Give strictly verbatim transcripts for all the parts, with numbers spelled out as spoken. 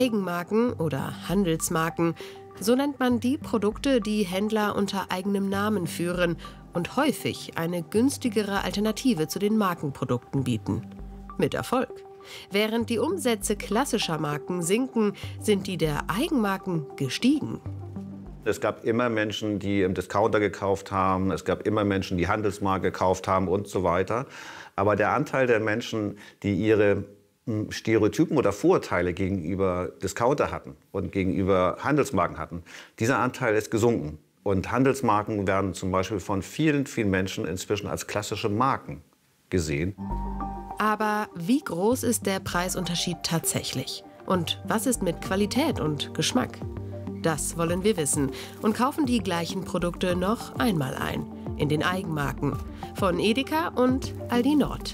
Eigenmarken oder Handelsmarken. So nennt man die Produkte, die Händler unter eigenem Namen führen und häufig eine günstigere Alternative zu den Markenprodukten bieten. Mit Erfolg. Während die Umsätze klassischer Marken sinken, sind die der Eigenmarken gestiegen. Es gab immer Menschen, die im Discounter gekauft haben, es gab immer Menschen, die Handelsmarke gekauft haben und so weiter. Aber der Anteil der Menschen, die ihre Stereotypen oder Vorurteile gegenüber Discounter hatten und gegenüber Handelsmarken hatten, dieser Anteil ist gesunken. Und Handelsmarken werden zum Beispiel von vielen, vielen Menschen inzwischen als klassische Marken gesehen. Aber wie groß ist der Preisunterschied tatsächlich? Und was ist mit Qualität und Geschmack? Das wollen wir wissen und kaufen die gleichen Produkte noch einmal ein. In den Eigenmarken von Edeka und Aldi Nord.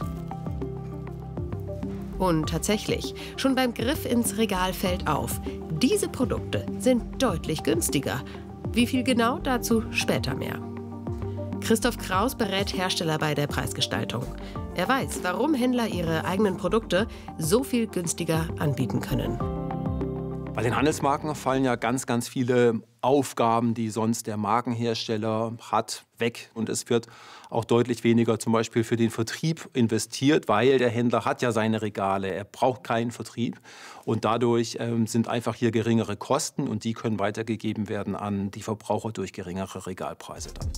Und tatsächlich, schon beim Griff ins Regal fällt auf, diese Produkte sind deutlich günstiger. Wie viel genau, dazu später mehr. Christoph Kraus berät Hersteller bei der Preisgestaltung. Er weiß, warum Händler ihre eigenen Produkte so viel günstiger anbieten können. Bei den Handelsmarken fallen ja ganz, ganz viele Aufgaben, die sonst der Markenhersteller hat, weg. Und es wird auch deutlich weniger zum Beispiel für den Vertrieb investiert, weil der Händler hat ja seine Regale. Er braucht keinen Vertrieb. Und dadurch ähm, sind einfach hier geringere Kosten und die können weitergegeben werden an die Verbraucher durch geringere Regalpreise dann.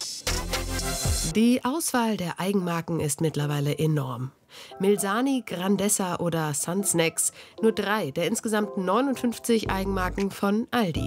Die Auswahl der Eigenmarken ist mittlerweile enorm. Milsani, Grandessa oder Sun Snacks, nur drei der insgesamt neunundfünfzig Eigenmarken von Aldi.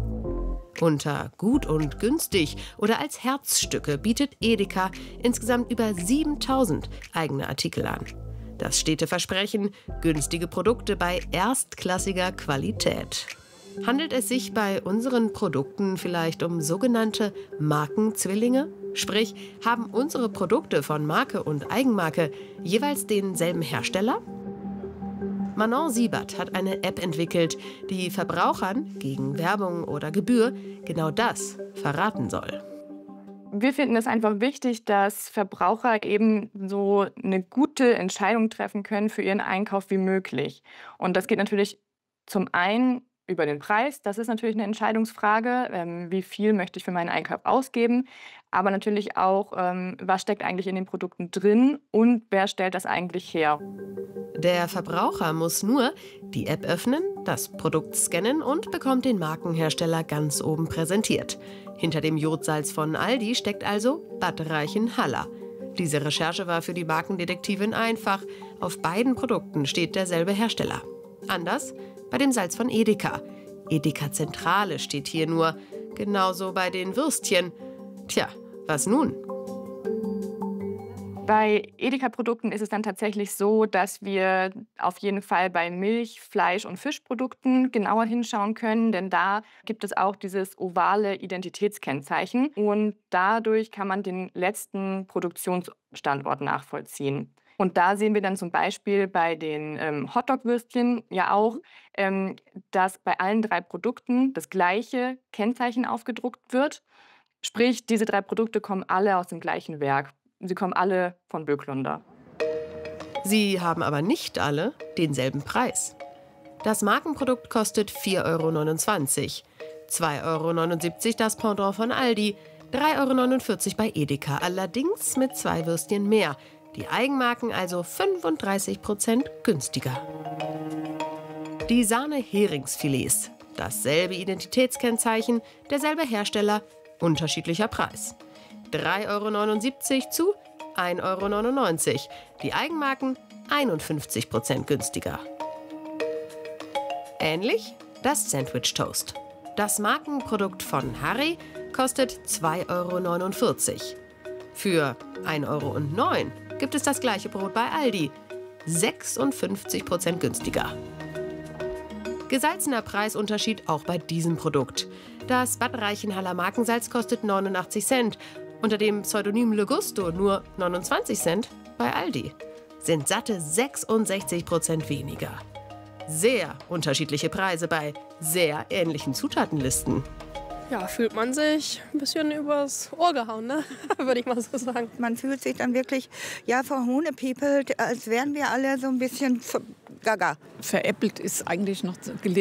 Unter gut und günstig oder als Herzstücke bietet Edeka insgesamt über siebentausend eigene Artikel an. Das stete Versprechen, günstige Produkte bei erstklassiger Qualität. Handelt es sich bei unseren Produkten vielleicht um sogenannte Markenzwillinge? Sprich, haben unsere Produkte von Marke und Eigenmarke jeweils denselben Hersteller? Manon Siebert hat eine App entwickelt, die Verbrauchern gegen Werbung oder Gebühr genau das verraten soll. Wir finden es einfach wichtig, dass Verbraucher eben so eine gute Entscheidung treffen können für ihren Einkauf wie möglich. Und das geht natürlich zum einen über den Preis. Das ist natürlich eine Entscheidungsfrage. Ähm, wie viel möchte ich für meinen Einkauf ausgeben? Aber natürlich auch, ähm, was steckt eigentlich in den Produkten drin und wer stellt das eigentlich her? Der Verbraucher muss nur die App öffnen, das Produkt scannen und bekommt den Markenhersteller ganz oben präsentiert. Hinter dem Jodsalz von Aldi steckt also Bad Reichenhall. Diese Recherche war für die Markendetektivin einfach. Auf beiden Produkten steht derselbe Hersteller. Anders bei dem Salz von Edeka. Edeka Zentrale steht hier nur. Genauso bei den Würstchen. Tja, was nun? Bei Edeka-Produkten ist es dann tatsächlich so, dass wir auf jeden Fall bei Milch-, Fleisch- und Fischprodukten genauer hinschauen können, denn da gibt es auch dieses ovale Identitätskennzeichen und dadurch kann man den letzten Produktionsstandort nachvollziehen. Und da sehen wir dann zum Beispiel bei den ähm, Hotdog-Würstchen ja auch, ähm, dass bei allen drei Produkten das gleiche Kennzeichen aufgedruckt wird. Sprich, diese drei Produkte kommen alle aus dem gleichen Werk. Sie kommen alle von Böcklunder. Sie haben aber nicht alle denselben Preis. Das Markenprodukt kostet vier Euro neunundzwanzig, zwei Euro neunundsiebzig das Pendant von Aldi, drei Euro neunundvierzig bei Edeka, allerdings mit zwei Würstchen mehr. Die Eigenmarken also fünfunddreißig Prozent günstiger. Die Sahne-Heringsfilets. Dasselbe Identitätskennzeichen, derselbe Hersteller, unterschiedlicher Preis. drei Euro neunundsiebzig zu ein Euro neunundneunzig. Die Eigenmarken einundfünfzig Prozent günstiger. Ähnlich das Sandwich Toast. Das Markenprodukt von Harry kostet zwei Euro neunundvierzig. Für ein Euro neun gibt es das gleiche Brot bei Aldi. sechsundfünfzig Prozent günstiger. Gesalzener Preisunterschied auch bei diesem Produkt. Das Bad Reichenhaller Markensalz kostet neunundachtzig Cent. Unter dem Pseudonym Le Gusto nur neunundzwanzig Cent bei Aldi. Sind satte sechsundsechzig Prozent weniger. Sehr unterschiedliche Preise bei sehr ähnlichen Zutatenlisten. Ja, fühlt man sich ein bisschen übers Ohr gehauen, ne? Würde ich mal so sagen. Man fühlt sich dann wirklich, ja, verhunepiepelt, als wären wir alle so ein bisschen gaga. Veräppelt ist eigentlich noch gelegen.